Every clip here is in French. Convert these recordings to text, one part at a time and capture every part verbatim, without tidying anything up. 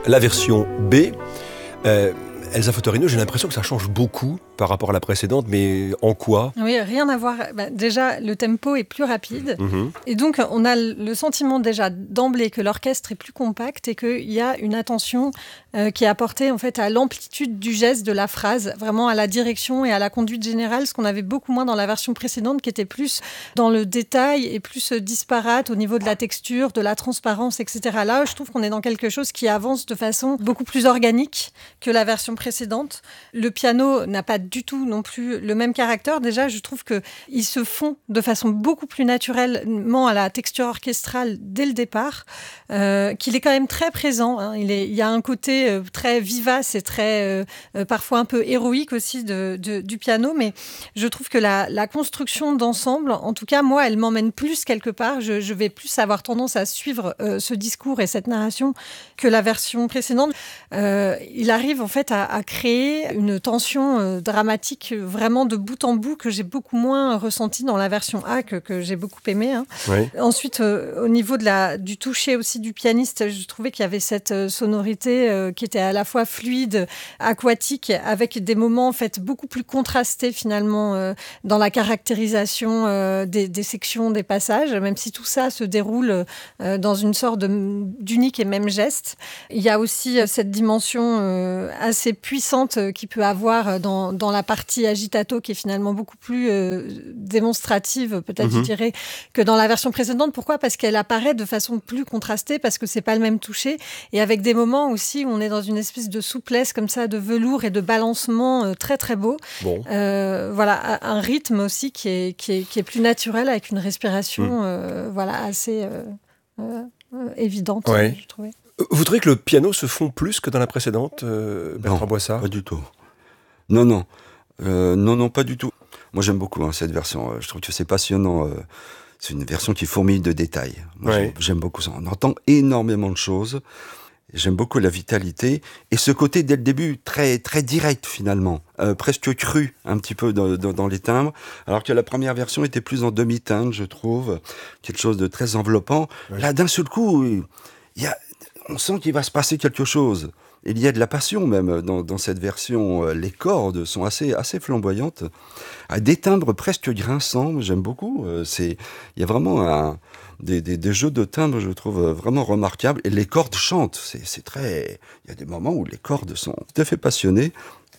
la version B. Euh, Elsa Fotorino, j'ai l'impression que ça change beaucoup par rapport à la précédente, mais en quoi ? Oui, rien à voir. Bah, déjà, le tempo est plus rapide. Mmh. Et donc, on a le sentiment déjà d'emblée que l'orchestre est plus compact et qu'il y a une attention euh, qui est apportée en fait, à l'amplitude du geste de la phrase, vraiment à la direction et à la conduite générale, ce qu'on avait beaucoup moins dans la version précédente, qui était plus dans le détail et plus disparate au niveau de la texture, de la transparence, et cetera. Là, je trouve qu'on est dans quelque chose qui avance de façon beaucoup plus organique que la version précédente. Le piano n'a pas du tout non plus le même caractère. Déjà, je trouve qu'ils se font de façon beaucoup plus naturellement à la texture orchestrale dès le départ, euh, qu'il est quand même très présent. Hein. Il, est, il y a un côté euh, très vivace et très, euh, parfois un peu héroïque aussi de, de, du piano, mais je trouve que la, la construction d'ensemble, en tout cas, moi, elle m'emmène plus quelque part. Je, je vais plus avoir tendance à suivre euh, ce discours et cette narration que la version précédente. Euh, il arrive en fait à, à créer une tension euh, dramatique vraiment de bout en bout que j'ai beaucoup moins ressenti dans la version A que, que j'ai beaucoup aimé. Hein. Oui. Ensuite, euh, au niveau de la, du toucher aussi du pianiste, je trouvais qu'il y avait cette euh, sonorité euh, qui était à la fois fluide, aquatique, avec des moments en fait beaucoup plus contrastés finalement euh, dans la caractérisation euh, des, des sections, des passages, même si tout ça se déroule euh, dans une sorte de, d'unique et même geste. Il y a aussi euh, cette dimension euh, assez puissante euh, qu'il peut avoir dans, dans la partie agitato qui est finalement beaucoup plus euh, démonstrative, peut-être mm-hmm. je dirais, que dans la version précédente. Pourquoi ? Parce qu'elle apparaît de façon plus contrastée, parce que c'est pas le même toucher, et avec des moments aussi où on est dans une espèce de souplesse comme ça, de velours et de balancement euh, très très beau. Bon. Euh, voilà, un rythme aussi qui est, qui est, qui est plus naturel, avec une respiration mm. euh, voilà, assez euh, euh, évidente, ouais. je trouvais. Vous trouvez que le piano se fond plus que dans la précédente, euh, Bertrand Boissard ? Pas du tout. Non, non. Euh, non, non, pas du tout. Moi, j'aime beaucoup hein, cette version. Je trouve que c'est passionnant. C'est une version qui fourmille de détails. Moi, ouais. j'aime, j'aime beaucoup ça. On entend énormément de choses. J'aime beaucoup la vitalité. Et ce côté, dès le début, très, très direct, finalement. Euh, presque cru, un petit peu, dans, dans, dans les timbres. Alors que la première version était plus en demi-teinte, je trouve. Quelque chose de très enveloppant. Ouais. Là, d'un seul coup, il y a, on sent qu'il va se passer quelque chose. Il y a de la passion même dans, dans cette version. Les cordes sont assez, assez flamboyantes. Des timbres presque grinçants, j'aime beaucoup. C'est, il y a vraiment un, des, des, des jeux de timbres, je trouve, vraiment remarquables. Et les cordes chantent. C'est, c'est très... Il y a des moments où les cordes sont tout à fait passionnées.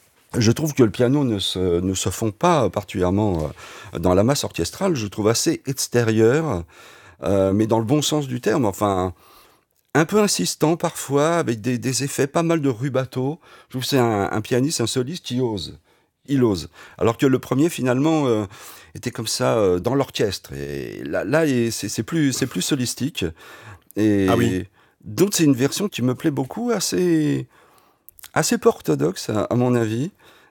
Je trouve que le piano ne se, ne se fond pas particulièrement dans la masse orchestrale. Je trouve assez extérieur, euh, mais dans le bon sens du terme. Enfin... un peu insistant parfois, avec des, des effets, pas mal de rubato. Je trouve que c'est un, un pianiste, un soliste qui ose. Il ose. Alors que le premier, finalement, euh, était comme ça euh, dans l'orchestre. Et là, là c'est, c'est, plus, c'est plus solistique. Et ah oui. Donc, c'est une version qui me plaît beaucoup, assez, assez peu orthodoxe, à, à mon avis.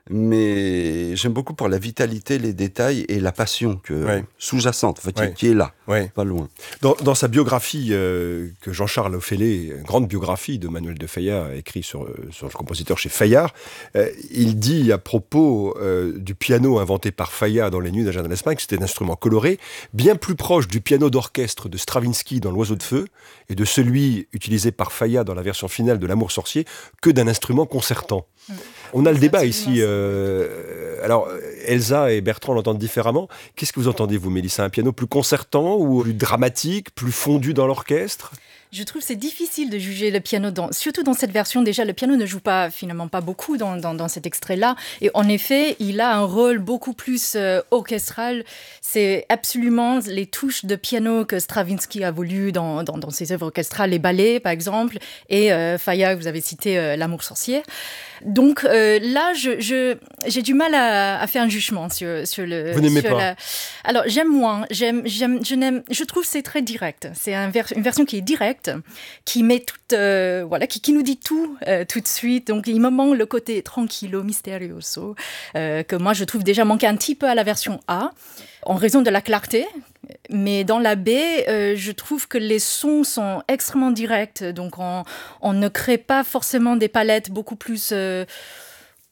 Mais j'aime beaucoup pour la vitalité, les détails et la passion que, ouais. sous-jacente, en fait, ouais. qui est là, ouais. pas loin. Dans, dans sa biographie euh, que Jean-Charles Ophélet, une grande biographie de Manuel de Falla, écrit sur, sur le compositeur chez Fayard, euh, il dit à propos euh, du piano inventé par Falla dans Les Nuits d'un jardin d'Espagne que c'était un instrument coloré, bien plus proche du piano d'orchestre de Stravinsky dans L'Oiseau de Feu et de celui utilisé par Falla dans la version finale de L'Amour sorcier que d'un instrument concertant. Mmh. On a le débat ici. Euh, alors, Elsa et Bertrand l'entendent différemment. Qu'est-ce que vous entendez, vous, Mélissa ? Un piano plus concertant ou plus dramatique, plus fondu dans l'orchestre ? Je trouve que c'est difficile de juger le piano, dans, surtout dans cette version. Déjà, le piano ne joue pas, finalement pas beaucoup dans, dans, dans cet extrait-là. Et en effet, il a un rôle beaucoup plus euh, orchestral. C'est absolument les touches de piano que Stravinsky a voulu dans, dans, dans ses œuvres orchestrales, les ballets, par exemple. Et euh, Falla, vous avez cité euh, L'Amour sorcier. Donc euh, là, je, je, j'ai du mal à, à faire un jugement sur, sur le... Vous n'aimez sur pas la... Alors, j'aime moins. J'aime, j'aime, je, n'aime, je trouve que c'est très direct. C'est un vers, une version qui est directe, qui met tout, euh, voilà, qui, qui nous dit tout euh, tout de suite. Donc, il me manque le côté tranquillo, misterioso, euh, que moi, je trouve déjà manquer un petit peu à la version A, en raison de la clarté. Mais dans la B, euh, je trouve que les sons sont extrêmement directs. Donc, on, on ne crée pas forcément des palettes beaucoup plus... Euh,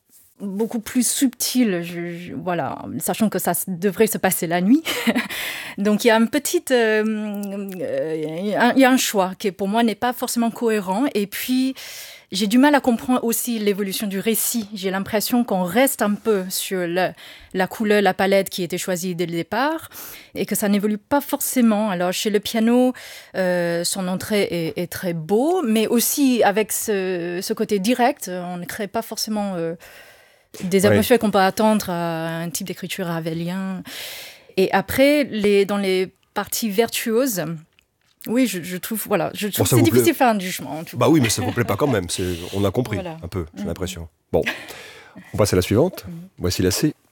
beaucoup plus subtil, je, je, voilà, sachant que ça devrait se passer la nuit. Donc il y a une petite, euh, euh, il y a un choix qui pour moi n'est pas forcément cohérent. Et puis j'ai du mal à comprendre aussi l'évolution du récit. J'ai l'impression qu'on reste un peu sur le, la couleur, la palette qui était choisie dès le départ et que ça n'évolue pas forcément. Alors chez le piano, euh, son entrée est, est très beau, mais aussi avec ce, ce côté direct, on ne crée pas forcément euh, des atmosphères oui. qu'on peut attendre à un type d'écriture ravelien. Et après, les, dans les parties vertueuses, oui, je, je trouve, voilà, je trouve bon, c'est difficile de faire un jugement. En tout bah cas. Oui, mais ça ne vous plaît pas quand même. C'est, on a compris voilà. un peu, j'ai mmh. l'impression. Bon, on passe à la suivante. Mmh. Voici la C.